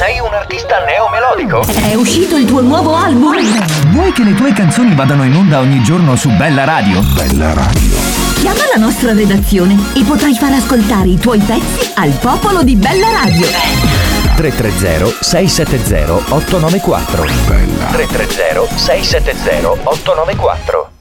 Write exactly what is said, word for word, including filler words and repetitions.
Sei un artista neomelodico? È uscito il tuo nuovo album? Vuoi che le tue canzoni vadano in onda ogni giorno su Bella Radio? Bella Radio. Chiama la nostra redazione e potrai far ascoltare i tuoi pezzi al popolo di Bella Radio. tre tre zero sei sette zero otto nove quattro. Bella. tre tre zero sei sette zero otto nove quattro.